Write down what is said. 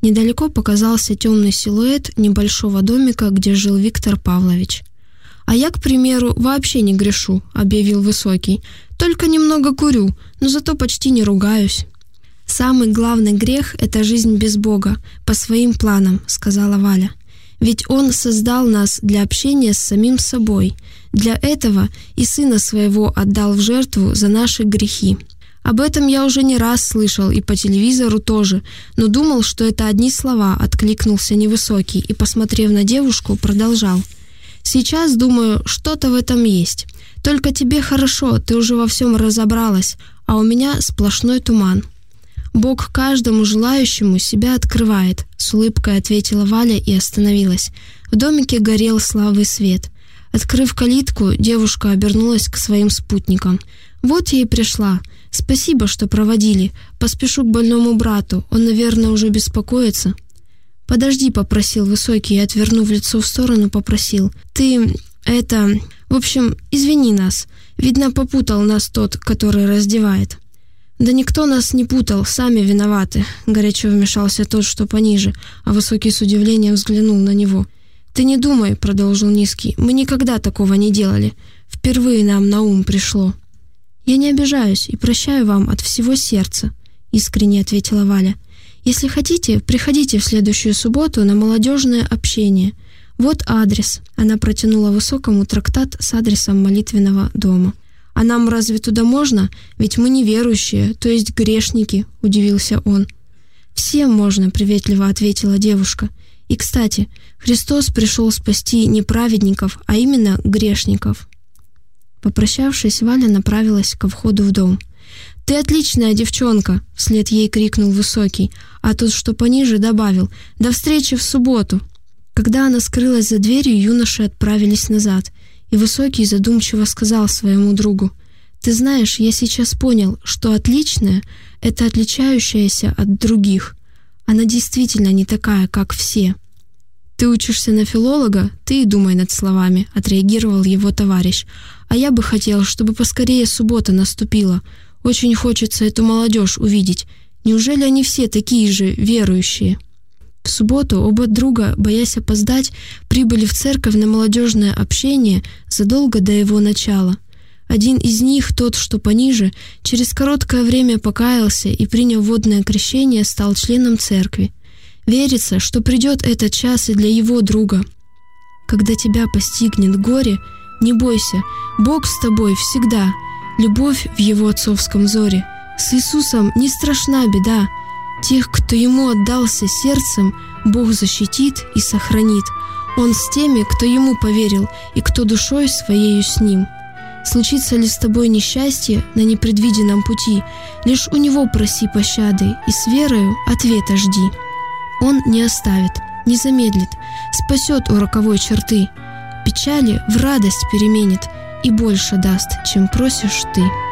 Недалеко показался темный силуэт небольшого домика, где жил Виктор Павлович. «А я, к примеру, вообще не грешу», — объявил Высокий. «Только немного курю, но зато почти не ругаюсь». «Самый главный грех — это жизнь без Бога, по своим планам», — сказала Валя. «Ведь Он создал нас для общения с самим собой. Для этого и Сына Своего отдал в жертву за наши грехи. Об этом я уже не раз слышал и по телевизору тоже, но думал, что это одни слова», — откликнулся Невысокий и, посмотрев на девушку, продолжал. «Сейчас, думаю, что-то в этом есть. Только тебе хорошо, ты уже во всем разобралась, а у меня сплошной туман». «Бог каждому желающему себя открывает», — с улыбкой ответила Валя и остановилась. В домике горел слабый свет. Открыв калитку, девушка обернулась к своим спутникам. «Вот я и пришла. Спасибо, что проводили. Поспешу к больному брату. Он, наверное, уже беспокоится». «Подожди», — попросил Высокий и, отвернув лицо в сторону, попросил. «Ты... В общем, извини нас. Видно, попутал нас тот, который раздевает». «Да никто нас не путал, сами виноваты», — горячо вмешался тот, что пониже, а Высокий с удивлением взглянул на него. «Ты не думай», — продолжил Низкий, — «мы никогда такого не делали. Впервые нам на ум пришло». «Я не обижаюсь и прощаю вам от всего сердца», — искренне ответила Валя. «Если хотите, приходите в следующую субботу на молодежное общение. Вот адрес». Она протянула Высокому трактат с адресом молитвенного дома. «А нам разве туда можно? Ведь мы неверующие, то есть грешники», — удивился он. «Всем можно», — приветливо ответила девушка. «И, кстати, Христос пришел спасти не праведников, а именно грешников». Попрощавшись, Валя направилась ко входу в дом. «Ты отличная девчонка!» — вслед ей крикнул Высокий, а тот, что пониже, добавил: «До встречи в субботу!» Когда она скрылась за дверью, юноши отправились назад, и Высокий задумчиво сказал своему другу: «Ты знаешь, я сейчас понял, что отличная — это отличающаяся от других. Она действительно не такая, как все». «Ты учишься на филолога? Ты и думай над словами», — отреагировал его товарищ. «А я бы хотел, чтобы поскорее суббота наступила. Очень хочется эту молодежь увидеть. Неужели они все такие же верующие?» В субботу оба друга, боясь опоздать, прибыли в церковь на молодежное общение задолго до его начала. Один из них, тот, что пониже, через короткое время покаялся и, приняв водное крещение, стал членом церкви. Верится, что придет этот час и для его друга. Когда тебя постигнет горе, не бойся, Бог с тобой всегда, любовь в его отцовском взоре. С Иисусом не страшна беда. Тех, кто ему отдался сердцем, Бог защитит и сохранит. Он с теми, кто ему поверил, и кто душой своею с ним. Случится ли с тобой несчастье на непредвиденном пути, лишь у него проси пощады, и с верою ответа жди. Он не оставит, не замедлит, спасет у роковой черты, печали в радость переменит и больше даст, чем просишь ты.